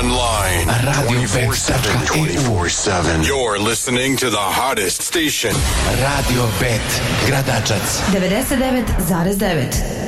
online. RadioBet.eu. You're listening to the hottest station. Radio Bet, Gradačac. 99,9.